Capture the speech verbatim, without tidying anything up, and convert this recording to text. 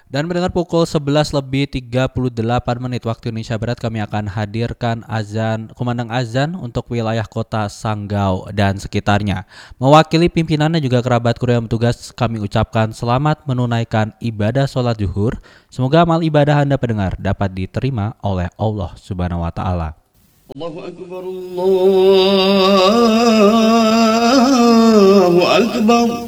Dan mendengar pukul sebelas lebih tiga puluh delapan menit waktu Indonesia Barat, kami akan hadirkan azan, kumandang azan untuk wilayah kota Sanggau dan sekitarnya. Mewakili pimpinan dan juga kerabat kru yang bertugas, kami ucapkan selamat menunaikan ibadah sholat zuhur. Semoga amal ibadah Anda pendengar dapat diterima oleh Allah Subhanahu wa Ta'ala. Allahu Akbar, Allahu Akbar.